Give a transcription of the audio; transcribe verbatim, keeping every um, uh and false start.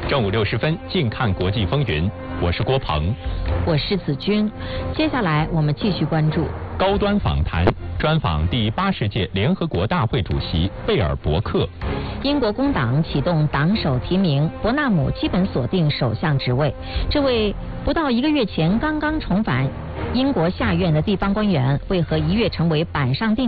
正午六十分，近看国际风云，我是郭鹏， 我是子君。接下来我们继续关注高端访谈，专访第八十届联合国大会主席贝尔伯克。 英国工党启动党首提名，伯纳姆基本锁定首相职位。这位不到一个月前刚刚重返英国下院的地方官员，为何一跃成为板上钉